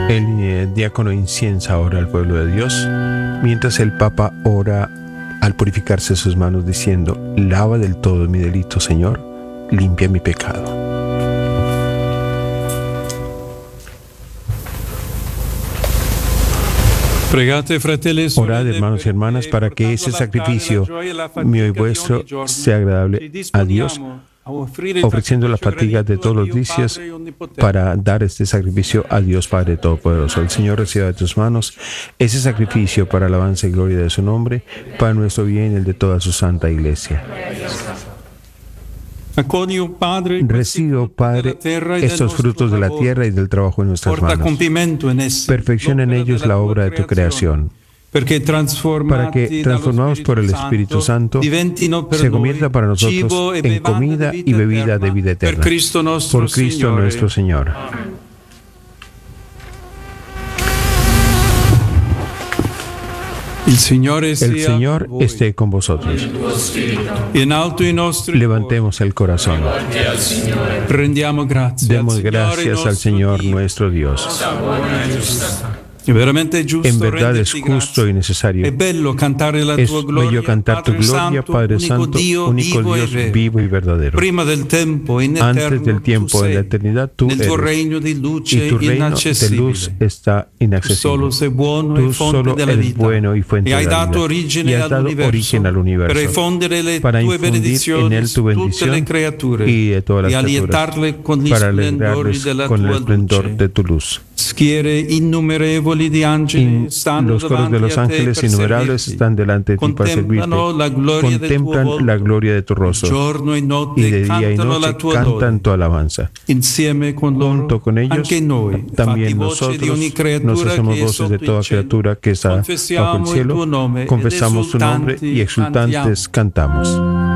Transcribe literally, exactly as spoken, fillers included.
El eh, diácono inciensa ahora al pueblo de Dios, mientras el Papa ora al purificarse sus manos diciendo: lava del todo mi delito, Señor, limpia mi pecado. Orad, hermanos y hermanas, para que ese sacrificio mío y vuestro sea agradable a Dios, ofreciendo las fatigas de todos los días para dar este sacrificio a Dios Padre Todopoderoso. El Señor reciba de tus manos ese sacrificio para alabanza y gloria de su nombre, para nuestro bien y el de toda su santa Iglesia. Recibe, Padre, estos frutos de la tierra y del trabajo de nuestras manos. Perfecciona en ellos la obra de tu creación, para que, transformados por el Espíritu Santo, se convierta para nosotros en comida y bebida de vida eterna. Por Cristo nuestro Señor. El Señor, el Señor esté con vosotros. Levantemos el corazón. Demos gracias al Señor nuestro Dios. En verdad es justo y necesario. Es bello cantar tu gloria, Padre Santo, único Dios vivo y verdadero. Antes del tiempo, en la eternidad, tú eres, y tu reino de luz está inaccesible. Tú solo eres bueno y fuente de la vida, y has dado origen al universo, para infundir en él tu bendición y de todas las criaturas, para alegrarles con el esplendor de tu luz. In, los coros de los ángeles innumerables están delante de ti para servirte. Contemplan la gloria de tu rostro, y de día y noche cantan tu alabanza. Junto con ellos, también nosotros nos hacemos voces de toda criatura que está bajo el cielo. Confesamos tu nombre y exultantes cantamos.